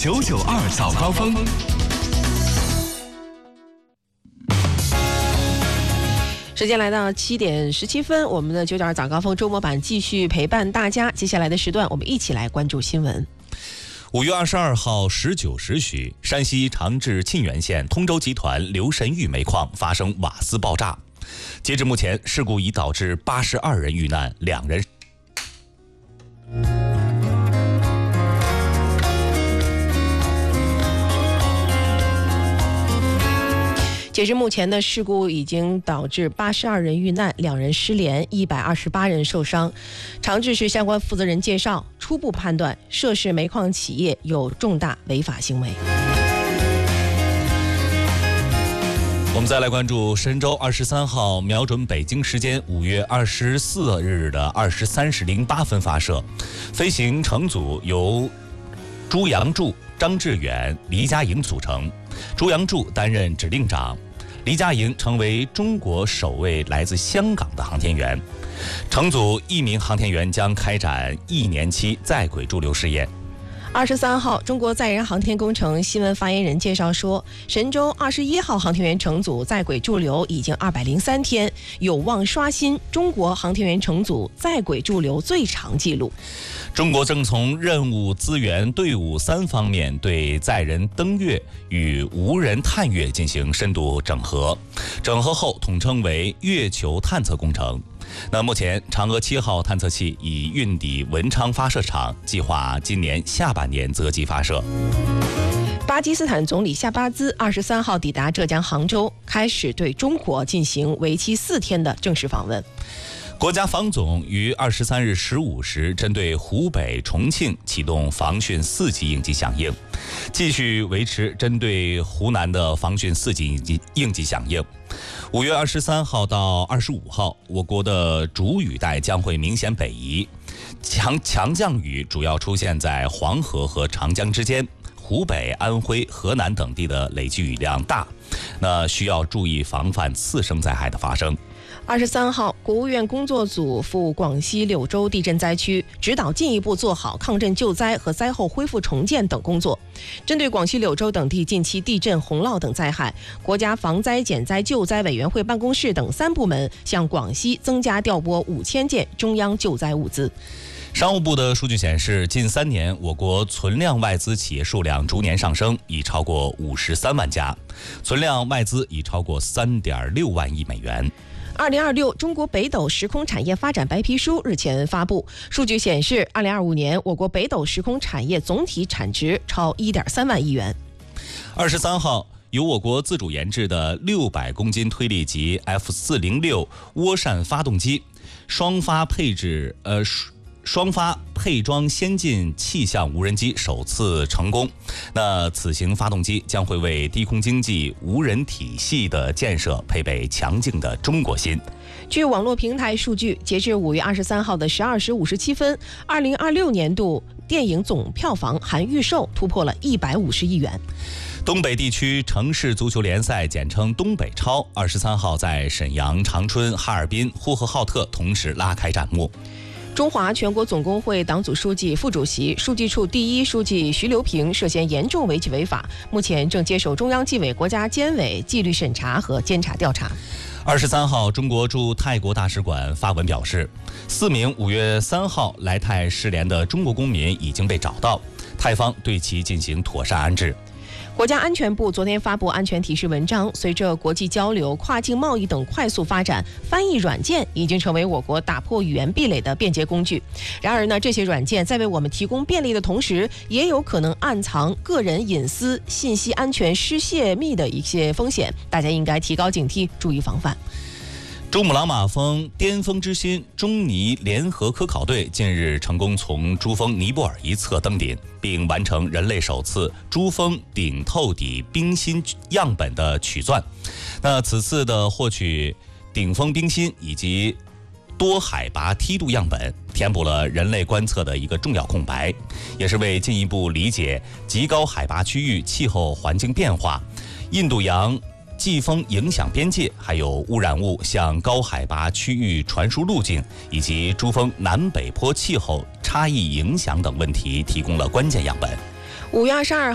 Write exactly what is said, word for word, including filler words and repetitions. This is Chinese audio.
九九二早高峰。 时间来到七点十七分，我们的九九二早高峰周末版继续陪伴大家。接下来的时段，我们一起来关注新闻。 五月二十二号十九时许，山西长治沁源县通州集团刘神峪煤矿发生瓦斯爆炸。截至目前，事故已导致八十二人遇难，两人。 截至目前的事故已经导致八十二人遇难，两人失联，一百二十八人受伤。长治市相关负责人介绍，初步判断涉事煤矿企业有重大违法行为。 我们再来关注神舟二十三号瞄准北京时间五月二十四日的二十三时零八分发射，飞行乘组由朱杨柱、张志远、黎家营组成。朱杨柱担任指令长，黎家营成为中国首位来自香港的航天员。乘组一名航天员将开展一年期在轨驻留试验。 二十三号，中国载人航天工程新闻发言人介绍说，神舟二十一号航天员乘组在轨驻留已经二百零三天，有望刷新中国航天员乘组在轨驻留最长纪录。 中国正从任务、资源、队伍三方面对载人登月与无人探月进行深度整合，整合后统称为月球探测工程。那目前，嫦娥七号探测器已运抵文昌发射场，计划今年下半年择机发射。 巴基斯坦总理夏巴兹二十三号抵达浙江杭州，开始对中国进行为期四天的正式访问。 国家防总于二十三日十五时针对湖北、重庆启动防汛四级应急响应，继续维持针对湖南的防汛四级应急应急响应。五月二十三号到二十五号，我国的主雨带将会明显北移，强强降雨主要出现在黄河和长江之间，湖北、安徽、河南等地的累计雨量大，那需要注意防范次生灾害的发生。 二十三号，国务院工作组赴广西柳州地震灾区，指导进一步做好抗震救灾和灾后恢复重建等工作。针对广西柳州等地近期地震、洪涝等灾害，国家防灾减灾救灾委员会办公室等三部门向广西增加调拨五千件中央救灾物资。 商务部的数据显示，近三年我国存量外资企业数量逐年上升，已超过五十三万家，存量外资已超过三点六万亿美元。 二零二六中国北斗时空产业发展白皮书日前发布，数据显示，二零二五年我国北斗时空产业总体产值超一点三万亿元。 二十三号，由我国自主研制的六百公斤推力级 F 四零六涡扇发动机，双发配置呃。双发配装先进气象无人机首次成功，那此型发动机将会为低空经济无人体系的建设配备强劲的中国心。 据网络平台数据，截至五月二十三号的十二时五十七分，二零二六年度电影总票房含预售突破了一百五十亿元。 东北地区城市足球联赛简称东北超，二十三号在沈阳、长春、哈尔滨、呼和浩特同时拉开战幕。 中华全国总工会党组书记、副主席、书记处第一书记徐留平涉嫌严重违纪违法，目前正接受中央纪委国家监委纪律审查和监察调查。 二十三号，中国驻泰国大使馆发文表示，四名五月三号来泰失联的中国公民已经被找到，泰方对其进行妥善安置。 国家安全部昨天发布安全提示文章，随着国际交流、跨境贸易等快速发展，翻译软件已经成为我国打破语言壁垒的便捷工具。然而呢，这些软件在为我们提供便利的同时，也有可能暗藏个人隐私、信息安全失泄密的一些风险，大家应该提高警惕，注意防范。 珠穆朗玛峰巅峰之星中尼联合科考队近日成功从珠峰尼泊尔一侧登顶，并完成人类首次珠峰顶透底冰芯样本的取钻。那此次的获取顶峰冰芯以及多海拔梯度样本，填补了人类观测的一个重要空白，也是为进一步理解极高海拔区域气候环境变化、印度洋季风影响边界，还有污染物向高海拔区域传输路径，以及珠峰南北坡气候差异影响等问题提供了关键样本。 五月二十二